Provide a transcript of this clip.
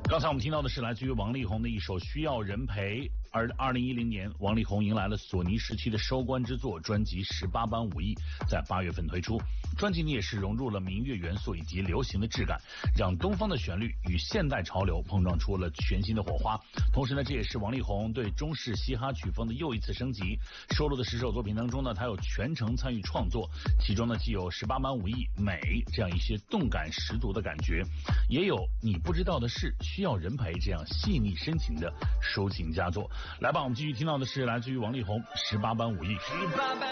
刚才我们听到的是来自于王力宏的一首《需要人陪》，而2010年，王力宏迎来了索尼时期的收官之作专辑《18般武艺》，在8月份推出。专辑里也是融入了民乐元素以及流行的质感，让东方的旋律与现代潮流碰撞出了全新的火花。同时呢，这也是王力宏对中式嘻哈曲风的又一次升级。收录的10首作品当中呢，他有全程参与创作，其中呢既有18般武艺、美这样一些动感十足的感觉，也有你不知道的事、需要人陪这样细腻深情的抒情佳作。来吧，我们继续听到的是来自于王力宏《18般武艺》。